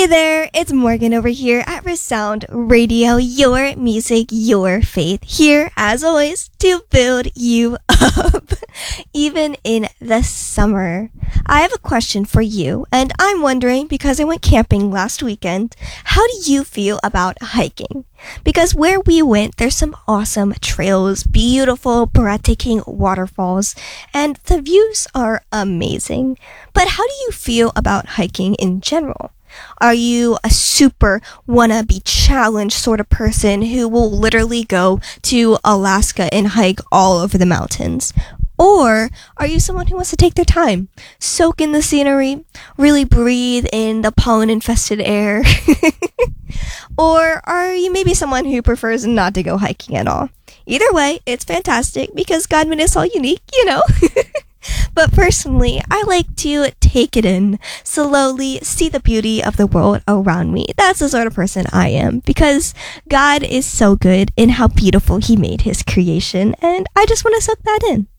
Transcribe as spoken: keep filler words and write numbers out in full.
Hey there, it's Morgan over here at Resound Radio, your music, your faith, here as always to build you up, even in the summer. I have a question for you, and I'm wondering, because I went camping last weekend, how do you feel about hiking? Because where we went, there's some awesome trails, beautiful, breathtaking waterfalls, and the views are amazing. But how do you feel about hiking in general? Are you a super wanna be challenged sort of person who will literally go to Alaska and hike all over the mountains? Or are you someone who wants to take their time, soak in the scenery, really breathe in the pollen-infested air? Or are you maybe someone who prefers not to go hiking at all? Either way, it's fantastic because God made us all unique, you know? But personally, I like to take it in, slowly see the beauty of the world around me. That's the sort of person I am, because God is so good in how beautiful He made His creation, and I just want to soak that in.